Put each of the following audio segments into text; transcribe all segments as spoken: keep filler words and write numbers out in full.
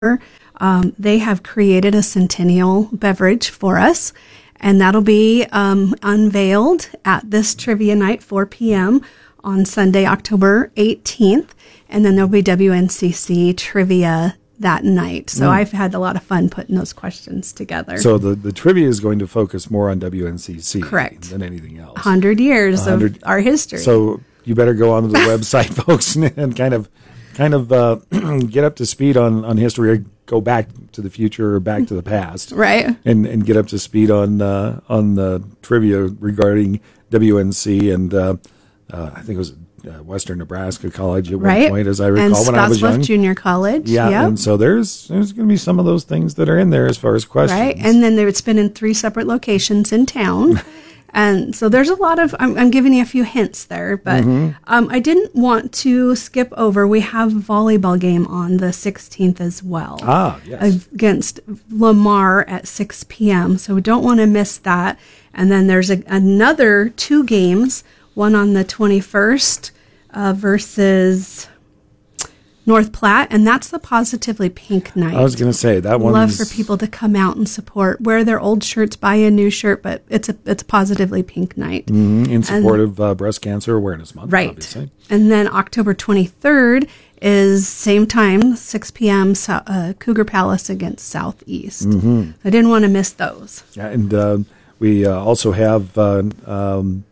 Um, they have created a centennial beverage for us, and that'll be um, unveiled at this trivia night, four p.m. on Sunday, October eighteenth, and then there'll be W N C C trivia that night. So mm. I've had a lot of fun putting those questions together. So the, the trivia is going to focus more on W N C C Correct. than anything else. one hundred years one hundred of our history. So you better go onto the website, folks, and kind of kind of uh, get up to speed on, on history, or go back to the future or back to the past. Right. And and get up to speed on uh, on the trivia regarding W N C and uh, uh, I think it was Uh, Western Nebraska College at right. one point, as I recall, and when I was young. Scottsbluff Junior College. Yeah, yep. and so there's there's going to be some of those things that are in there as far as questions. Right, and then there, it's been in three separate locations in town. And so there's a lot of, I'm, I'm giving you a few hints there, but mm-hmm. um, I didn't want to skip over. We have a volleyball game on the sixteenth as well. Ah, yes. Against Lamar at six p.m. So we don't want to miss that. And then there's a, another two games, one on the twenty-first uh, versus North Platte, and that's the Positively Pink night. I was going to say that one. Love for people to come out and support, wear their old shirts, buy a new shirt, but it's a it's a Positively Pink night mm-hmm. in support and, of uh, Breast Cancer Awareness Month, right? Obviously. And then October twenty-third is same time, six p.m. So, uh, Cougar Palace against Southeast. Mm-hmm. I didn't want to miss those. Yeah, and uh, we uh, also have uh, um,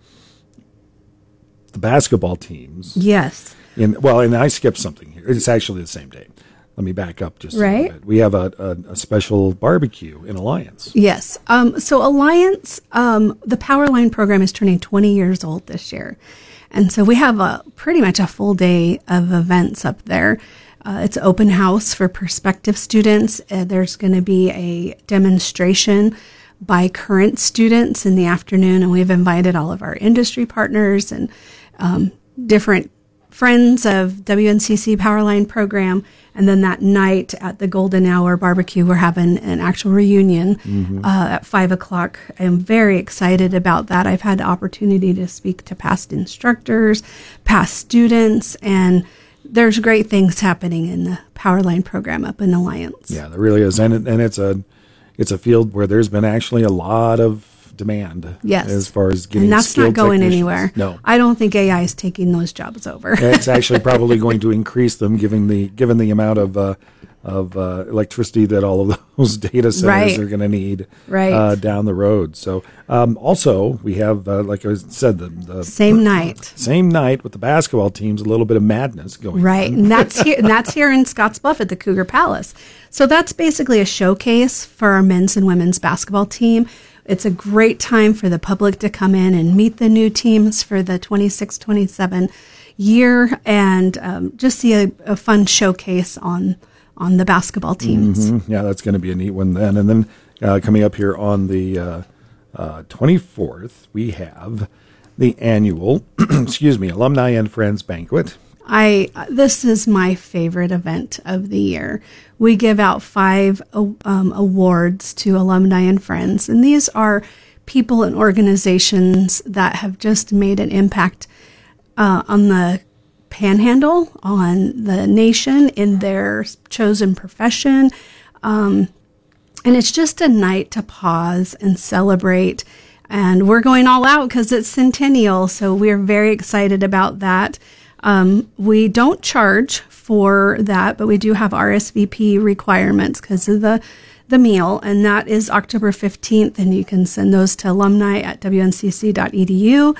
the basketball teams. Yes. In, well, and I skipped something here. It's actually the same day. Let me back up just a right. little bit. We have a, a, a special barbecue in Alliance. Yes. Um, so Alliance, um, the Powerline program is turning twenty years old this year. And so we have a pretty much a full day of events up there. Uh, it's open house for prospective students. Uh, there's going to be a demonstration by current students in the afternoon, and we've invited all of our industry partners and um, different friends of W N C C Powerline program. And then that night at the Golden Hour Barbecue, we're having an actual reunion mm-hmm. uh, at five o'clock. I'm very excited about that. I've had the opportunity to speak to past instructors, past students, and there's great things happening in the Powerline program up in Alliance. Yeah, there really is. And, it, and it's a it's a field where there's been actually a lot of demand yes. as far as getting and that's not going technicians. Anywhere. No, I don't think A I is taking those jobs over. It's actually probably going to increase them, given the given the amount of uh, of uh, electricity that all of those data centers right. are going to need right. uh, down the road. So um, also we have, uh, like I said, the, the same night, same night with the basketball teams, a little bit of madness going right, on. and that's here, and that's here in Scottsbluff at the Cougar Palace. So that's basically a showcase for our men's and women's basketball team. It's a great time for the public to come in and meet the new teams for the twenty-six twenty-seven year, and um, just see a, a fun showcase on on the basketball teams. Mm-hmm. Yeah, that's going to be a neat one then. And then uh, coming up here on the uh, uh, twenty-fourth, we have the annual, excuse me, Alumni and Friends Banquet. I this is my favorite event of the year. We give out five um, awards to alumni and friends, and these are people and organizations that have just made an impact uh, on the Panhandle, on the nation, in their chosen profession. Um, and it's just a night to pause and celebrate. And we're going all out because it's centennial, so we're very excited about that. Um, we don't charge for that, but we do have R S V P requirements because of the, the meal, and that is October fifteenth, and you can send those to alumni at w n c c dot e d u.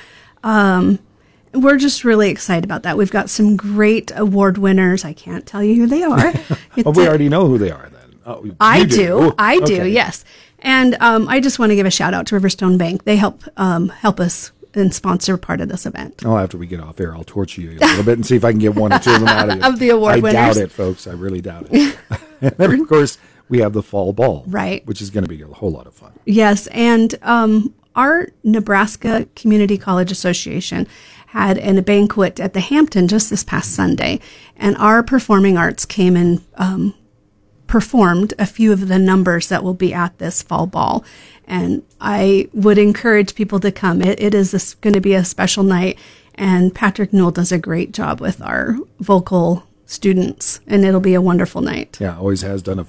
Um, we're just really excited about that. We've got some great award winners. I can't tell you who they are. Well, we already know who they are then. Oh, I do. do. I do, okay. yes. And um, I just want to give a shout out to Riverstone Bank. They help um, help us and sponsor part of this event. Oh, after we get off air, I'll torture you a little bit and see if I can get one or two of them out of you. Of the award I winners. doubt it, folks. I really doubt it. And then, of course, we have the fall ball, right? Which is going to be a whole lot of fun. Yes, and um, our Nebraska Community College Association had a banquet at the Hampton just this past Sunday, and our performing arts came and um, performed a few of the numbers that will be at this fall ball. And I would encourage people to come. It, it is going to be a special night, and Patrick Newell does a great job with our vocal students, and it'll be a wonderful night. Yeah, always has done a